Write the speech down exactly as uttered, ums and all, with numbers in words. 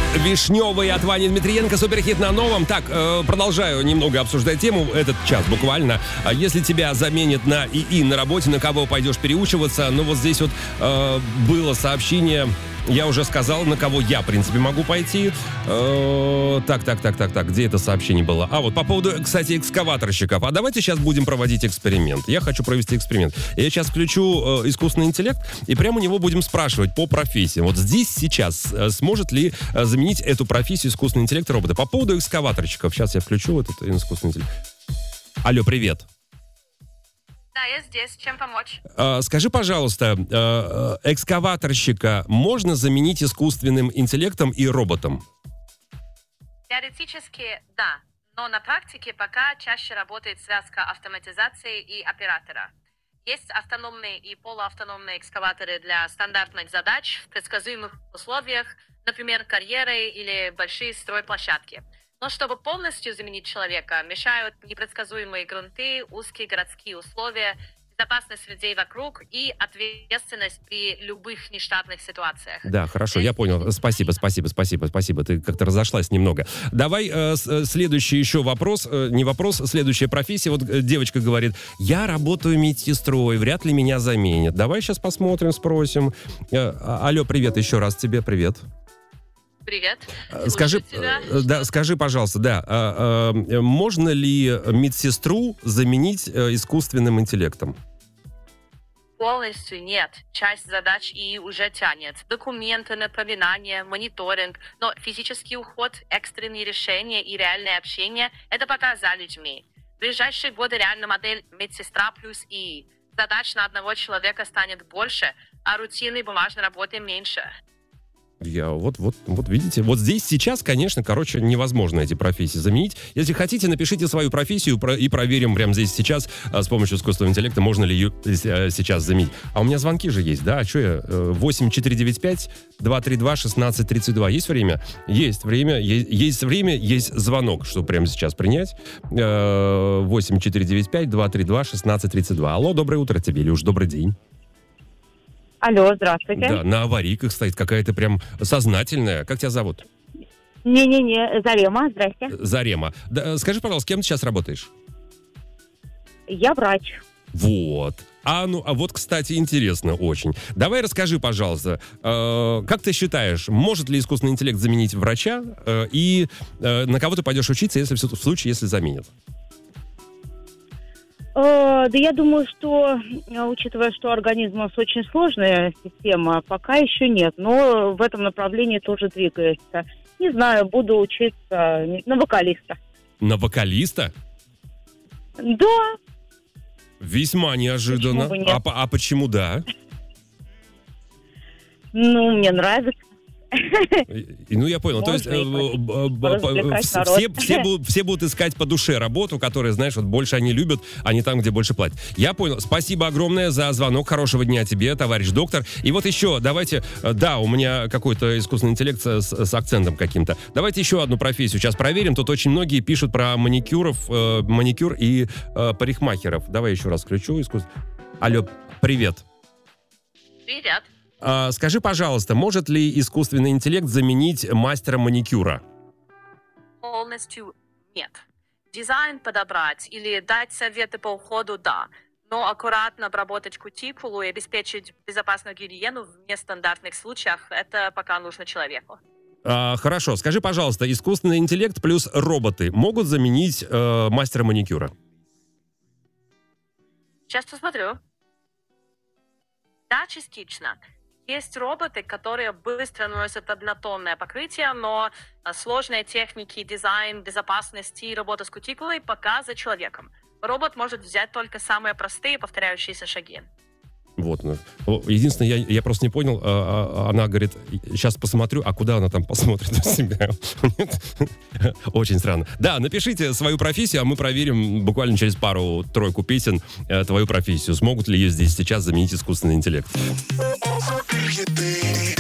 Вишневый от Вани Дмитриенко, суперхит на новом. Так, э, продолжаю немного обсуждать тему, этот час буквально. А если тебя заменят на ИИ на работе, на кого пойдешь переучиваться? Ну вот здесь вот э, было сообщение, я уже сказал, на кого я, в принципе, могу пойти. Э, так, так, так, так, так, где это сообщение было? А вот по поводу, кстати, экскаваторщиков. А давайте сейчас будем проводить эксперимент. Я хочу провести эксперимент. Я сейчас включу э, искусственный интеллект, и прямо у него будем спрашивать по профессии. Вот здесь сейчас э, сможет ли э, заменить эту профессию искусственный интеллект и робота? По поводу экскаваторщиков. Сейчас я включу вот этот искусственный интеллект. Алло, привет. Да, я здесь. Чем помочь? Э, скажи, пожалуйста, э, экскаваторщика можно заменить искусственным интеллектом и роботом? Теоретически, да. Но на практике пока чаще работает связка автоматизации и оператора. Есть автономные и полуавтономные экскаваторы для стандартных задач в предсказуемых условиях, например, карьеры или большие стройплощадки. Но чтобы полностью заменить человека, мешают непредсказуемые грунты, узкие городские условия, безопасность людей вокруг и ответственность при любых нештатных ситуациях. Да, хорошо, я понял. Спасибо, спасибо, спасибо, спасибо. Ты как-то разошлась немного. Давай э, следующий еще вопрос. Э, не вопрос, следующая профессия. Вот э, девочка говорит, я работаю медсестрой, вряд ли меня заменят. Давай сейчас посмотрим, спросим. Э, алло, привет еще раз тебе, привет. Привет. Скажи, тебя. да, скажи, пожалуйста, да, а, а, можно ли медсестру заменить а, искусственным интеллектом? Полностью нет. Часть задач и уже тянет. Документы, напоминания, мониторинг. Но физический уход, экстренные решения и реальное общение – это пока за людьми. В ближайшие годы реальная модель медсестра плюс ИИ. Задач на одного человека станет больше, а рутинной бумажной работы меньше. Я вот, вот, вот видите, вот здесь сейчас, конечно, короче, невозможно эти профессии заменить. Если хотите, напишите свою профессию про- и проверим прямо здесь сейчас а, с помощью искусственного интеллекта, можно ли ее а, сейчас заменить. А у меня звонки же есть, да? А что я? восемь четыре девять пять два три два шестнадцать тридцать два. Есть время? Есть время, есть, есть время, есть звонок, чтобы прямо сейчас принять. восемь четыре девять пять два три два шестнадцать тридцать два. Алло, доброе утро тебе, или уж добрый день. Алло, здравствуйте. Да, на аварийках стоит какая-то прям сознательная. Как тебя зовут? Не-не-не, Зарема, здрасте. Зарема. Да, скажи, пожалуйста, кем ты сейчас работаешь? Я врач. Вот. А ну, а вот, кстати, интересно очень. Давай расскажи, пожалуйста, э, как ты считаешь, может ли искусственный интеллект заменить врача, э, и э, на кого ты пойдешь учиться, если в случае, если заменит? Э, да я думаю, что, учитывая, что организм у нас очень сложная система, пока еще нет, но в этом направлении тоже двигается. Не знаю, буду учиться на вокалиста. На вокалиста? Да. Весьма неожиданно. Почему бы нет? А, по- а почему да? Ну, мне нравится. И, ну, я понял. То есть э, Можно и б- б- поразвлекать все, народ. все, будут, все будут искать по душе работу, которую, знаешь, вот больше они любят, а не там, где больше платят. Я понял. Спасибо огромное за звонок. Хорошего дня тебе, товарищ доктор. И вот еще, давайте... э, Да, у меня какой-то искусственный интеллект с, с акцентом каким-то. Давайте еще одну профессию сейчас проверим. Тут очень многие пишут про маникюров, э, маникюр и э, парикмахеров. Давай еще раз включу. Искус... Алло, привет. Привет. А, скажи, пожалуйста, может ли искусственный интеллект заменить мастера маникюра? Полностью нет. Дизайн подобрать или дать советы по уходу – да. Но аккуратно обработать кутикулу и обеспечить безопасную гигиену в нестандартных случаях – это пока нужно человеку. А, хорошо, скажи, пожалуйста, искусственный интеллект плюс роботы могут заменить э, мастера маникюра? Сейчас посмотрю. Да, частично. Есть роботы, которые быстро наносят однотонное покрытие, но а, сложные техники, дизайн, безопасность и работа с кутикулой пока за человеком. Робот может взять только самые простые повторяющиеся шаги. Вот. ну. О, Единственное, я, я просто не понял, а, а, она говорит, сейчас посмотрю, а куда она там посмотрит у себя? Очень странно. Да, напишите свою профессию, а мы проверим буквально через пару-тройку песен э, твою профессию. Смогут ли ее здесь сейчас заменить искусственный интеллект? Baby.